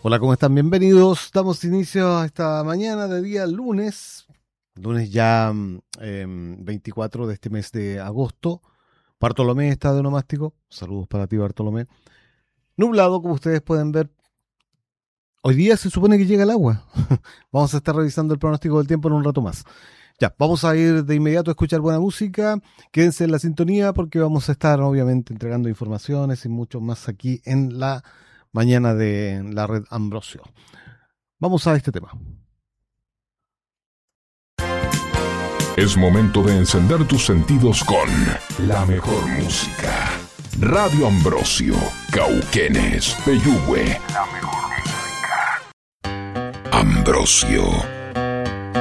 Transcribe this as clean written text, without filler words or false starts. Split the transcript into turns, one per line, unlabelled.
Hola, ¿cómo están? Bienvenidos. Damos inicio a esta mañana de día lunes ya 24 de este mes de agosto. Bartolomé está de onomástico. Saludos para ti, Bartolomé. Nublado, como ustedes pueden ver. Hoy día se supone que llega el agua. Vamos a estar revisando el pronóstico del tiempo en un rato más. Ya, vamos a ir de inmediato a escuchar buena música. Quédense en la sintonía porque vamos a estar obviamente entregando informaciones y mucho más aquí en la mañana de la red Ambrosio. Vamos a este tema.
Es momento de encender tus sentidos con la mejor música. Radio Ambrosio, Cauquenes, Peyúgue. La mejor música. Ambrosio.